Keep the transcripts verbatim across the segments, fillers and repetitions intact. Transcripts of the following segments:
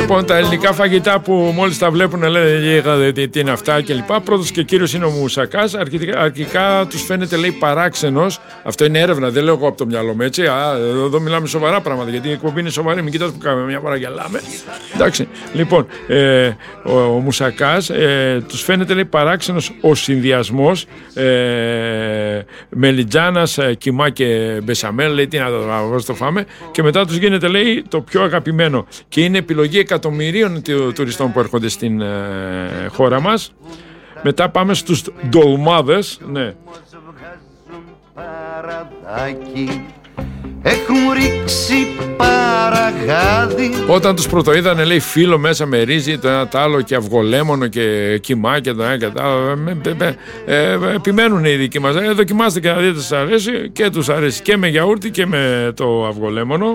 Λοιπόν, τα ελληνικά φαγητά που μόλις τα βλέπουν λένε τι είναι αυτά κλπ. Πρώτος και κύριος είναι ο Μουσακάς. Αρχικά, αρχικά τους φαίνεται, λέει, παράξενος. Αυτό είναι έρευνα, δεν λέω εγώ από το μυαλό μου, έτσι. Α, εδώ μιλάμε σοβαρά πράγματα, γιατί η εκπομπή είναι σοβαρή. Μην κοιτάς που κάνουμε, μια φορά γελάμε. Εντάξει. Λοιπόν, ε, ο, ο Μουσακάς ε, τους φαίνεται, λέει, παράξενος ο συνδυασμός ε, μελιτζάνας, ε, κιμά και μπεσαμέλ. Λέει, τι να το, το φάμε. Και μετά τους γίνεται, λέει, το πιο αγαπημένο. Και είναι επιλογή εκατομμυρίων τουριστών που έρχονται στην ε, χώρα μας. Μετά πάμε στους ντολμάδες. Ναι. Έχουν ρίξει παραγάδι. Όταν τους πρωτοείδανε, λέει, φύλλο μέσα με ρύζι, το ένα τ' άλλο και αυγολέμονο και κιμά και το ένα και το άλλο. Ε, επιμένουν οι δικοί μας. Ε, δοκιμάστε και να δείτε, σας αρέσει. Και τους αρέσει και με γιαούρτι και με το αυγολέμονο.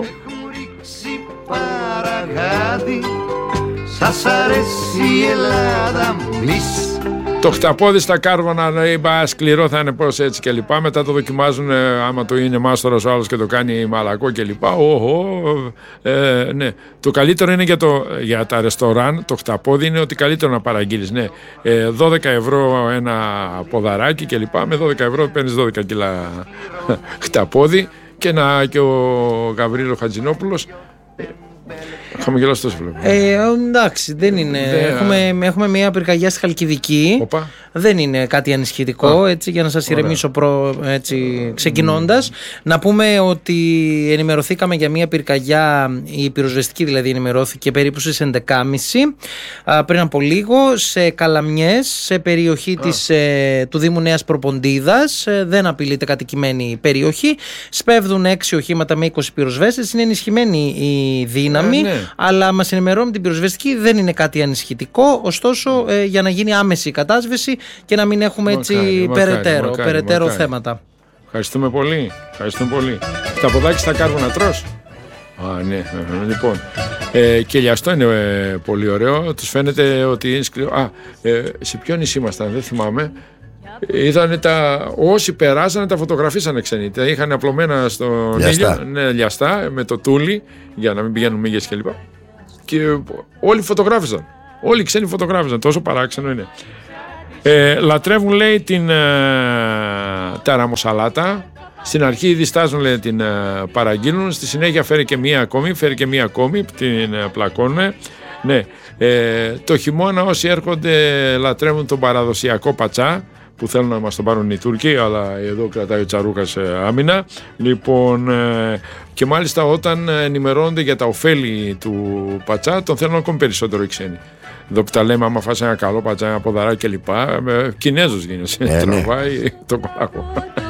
Παραγάδι, σας αρέσει η Ελλάδα μισ. Το χταπόδι στα κάρβανα, λέει, μπα, σκληρό θα είναι, πώς, έτσι και λοιπά. Μετά το δοκιμάζουν, ε, άμα το είναι μάστορας ο άλλος και το κάνει μαλακό και λοιπά. Οχο, ε, ναι. Το καλύτερο είναι για, το, για τα ρεστοράν, το χταπόδι είναι ότι καλύτερο να παραγγείλεις. Ναι. Ε, δώδεκα ευρώ ένα ποδαράκι και λοιπά. Με δώδεκα ευρώ παίρνεις δώδεκα κιλά χταπόδι. Και, να, και ο Γαβρίλο Χατζηνόπουλος. Χαμογελάς τόσο βλέπω. Ε, εντάξει, δεν είναι. Δεν... Έχουμε, έχουμε μια πυρκαγιά στη Χαλκιδική. Οπα. Δεν είναι κάτι ανησυχητικό. Α, έτσι, για να σας ηρεμήσω προ, έτσι, ξεκινώντας. Mm. Να πούμε ότι ενημερωθήκαμε για μια πυρκαγιά, η πυροσβεστική δηλαδή ενημερώθηκε περίπου στις έντεκα και μισή πριν από λίγο σε Καλαμιές, σε περιοχή της, ε, του Δήμου Νέας Προποντίδας. Ε, δεν απειλείται κατοικημένη περιοχή. Σπέβδουν έξι οχήματα με είκοσι πυροσβέστες. Είναι ενισχυμένη η δύναμη. Ε, ναι. Αλλά μας ενημερώνει την πυροσβεστική, δεν είναι κάτι ανησυχητικό. Ωστόσο, ε, για να γίνει άμεση η κατάσβεση και να μην έχουμε έτσι μακάρι, περαιτέρω, μακάρι, περαιτέρω μακάρι. θέματα. Ευχαριστούμε πολύ. Ευχαριστούμε πολύ. Τα ποδάκια στα κάρβουνα τρως? Α, ναι. Λοιπόν, ε, και λιαστό είναι ε, πολύ ωραίο. Τους φαίνεται ότι είναι σκληρό. Α, ε, σε ποιο νησί ήμασταν, δεν θυμάμαι. Είδανε τα, όσοι περάσανε τα φωτογραφίσανε ξένοι. Τα είχαν απλωμένα στον ήλιο, ναι, λιαστά, με το τούλι, για να μην πηγαίνουν μύγες κλπ. Και, και όλοι φωτογράφησαν. Όλοι οι ξένοι φωτογράφησαν. Τόσο παράξενο είναι. Ε, λατρεύουν, λέει, την ε, ταραμοσαλάτα. Στην αρχή διστάζουν, λέει, την ε, παραγγείλουν. Στη συνέχεια φέρει και μία ακόμη. Φέρει και μία ακόμη. Την ε, πλακώνουν. Ναι. Ε, το χειμώνα όσοι έρχονται λατρεύουν τον παραδοσιακό πατσά, που θέλουν να μας τον πάρουν οι Τούρκοι, αλλά εδώ κρατάει ο Τσαρούκας ε, άμυνα. Λοιπόν, ε, και μάλιστα όταν ενημερώνονται για τα ωφέλη του πατσά, τον θέλουν ακόμη περισσότερο οι ξένοι. Εδώ που τα λέμε, άμα φας ένα καλό πατσά, ένα ποδαράκι κλπ. Ε, Κινέζος γίνεσαι. Ε, τραβάει ναι. το πάγο.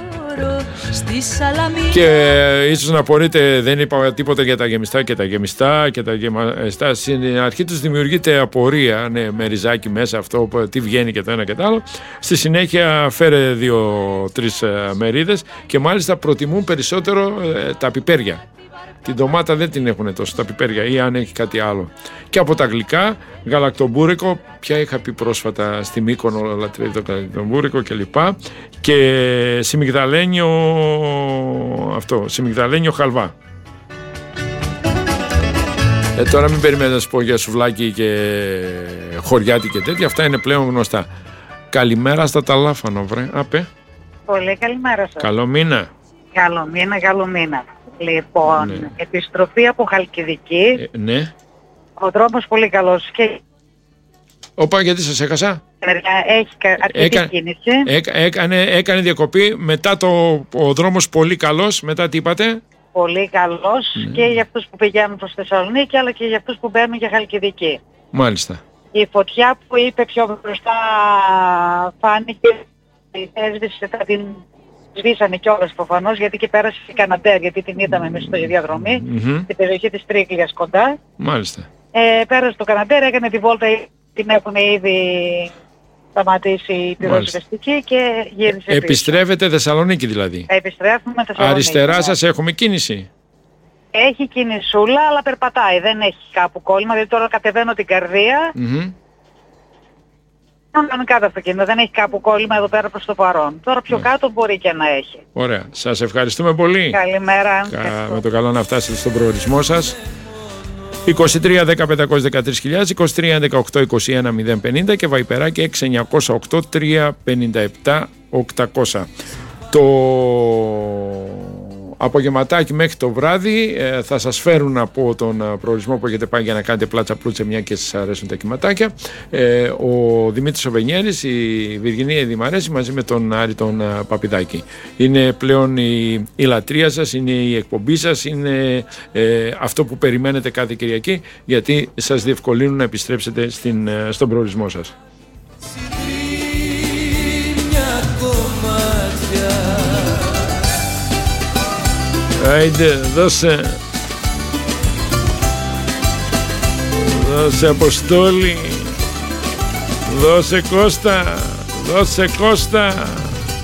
Και ίσως να απορείτε, δεν είπα τίποτα για τα γεμιστά και τα γεμιστά και τα γεμιστά. Στην αρχή τους δημιουργείται απορία, ναι, με ριζάκι μέσα, αυτό τι βγαίνει και το ένα και το άλλο. Στη συνέχεια φέρε δύο-τρεις μερίδες και μάλιστα προτιμούν περισσότερο ε, τα πιπέρια. Την ντομάτα δεν την έχουν τόσο, τα πιπέρια, ή αν έχει κάτι άλλο. Και από τα γλυκά, γαλακτομπούρικο, πια είχα πει πρόσφατα στη Μύκονο, λατρεύει το γαλακτομπούρικο κλπ. Και σιμιγδαλένιο, αυτό, σιμιγδαλένιο χαλβά. Ε, τώρα μην περιμένετε να σου πω για σουβλάκι και χωριάτι και τέτοια, αυτά είναι πλέον γνωστά. Καλημέρα στα ταλάφανο, βρε. Απέ. Πολύ καλημέρα σας. Καλό μήνα. Καλό μήνα, καλό μήνα. Λοιπόν, ναι. Επιστροφή από Χαλκιδική. Ε, ναι. Ο δρόμος πολύ καλός. Και... Όπα, γιατί σας έχασα? Έχει αρκετή Έκα... κίνηση. Έκα... Έκανε... Έκανε διακοπή. Μετά το... ο δρόμος πολύ καλός. Μετά τι είπατε? Πολύ καλός, ναι. Και για αυτούς που πηγαίνουν προς Θεσσαλονίκη, αλλά και για αυτούς που μπαίνουν για Χαλκιδική. Μάλιστα. Η φωτιά που είπε πιο μπροστά φάνηκε, έσβησε, θα την σβήσανε κιόλας προφανώς, γιατί και πέρασε η Καναντέρ, γιατί την είδαμε εμείς στη διαδρομή, mm-hmm. στην περιοχή της Τρίγλιας κοντά. Μάλιστα. Ε, πέρασε το Καναντέρ, έκανε τη βόλτα, την έχουν ήδη σταματήσει η πυροσβεστική και γύρισε πίσω. Επιστρέφετε Θεσσαλονίκη δηλαδή? Επιστρέφουμε Θεσσαλονίκη. Αριστερά σας έχουμε κίνηση? Έχει κινησούλα, αλλά περπατάει, δεν έχει κάπου κόλλημα, δηλαδή τώρα κατεβαίνω την Καρδία. Mm-hmm. Κανονικά το αυτοκίνητο, δεν έχει κάπου κόλλημα εδώ πέρα προς το παρόν. Τώρα πιο yeah. κάτω μπορεί και να έχει. Ωραία. Σας ευχαριστούμε πολύ. Καλημέρα. Κα... Με το καλό να φτάσετε στον προορισμό σας. είκοσι τρία δέκα πεντακόσιες δεκατρείς χιλιάδες, είκοσι τρία δεκαοκτώ είκοσι ένα μηδέν πενήντα και βαϊπεράκι έξι εννιακόσια οκτώ τριακόσια πενήντα επτά οκτακόσια. Το απογευματάκι μέχρι το βράδυ ε, θα σας φέρουν από τον προορισμό που έχετε πάει για να κάνετε πλάτσα πλούτσα, μια και σας αρέσουν τα κυματάκια, ε, ο Δημήτρης Οβενιέρης, η Βυργινία Δημαρέση μαζί με τον Άρη τον Παπιδάκη. Είναι πλέον η, η λατρεία σας, είναι η εκπομπή σας, είναι ε, αυτό που περιμένετε κάθε Κυριακή, γιατί σας διευκολύνουν να επιστρέψετε στην, στον προορισμό σας. Άιντε, δώσε. Δώσε Αποστόλη. Δώσε Κώστα. Δώσε Κώστα.